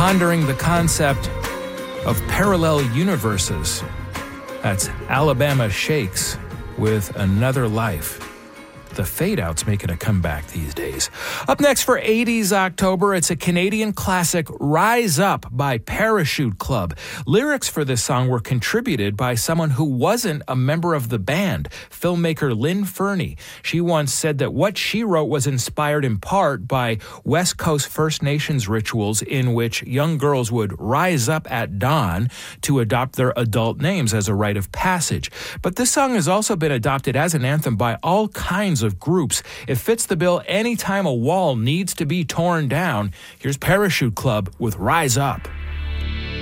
pondering the concept of parallel universes. That's Alabama Shakes with Another Life. The fade-outs making a comeback these days. Up next for 80s October, it's a Canadian classic, Rise Up by Parachute Club. Lyrics for this song were contributed by someone who wasn't a member of the band, filmmaker Lynn Fernie. She once said that what she wrote was inspired in part by West Coast First Nations rituals in which young girls would rise up at dawn to adopt their adult names as a rite of passage. But this song has also been adopted as an anthem by all kinds of groups. It fits the bill anytime a wall needs to be torn down. Here's Parachute Club with Rise Up.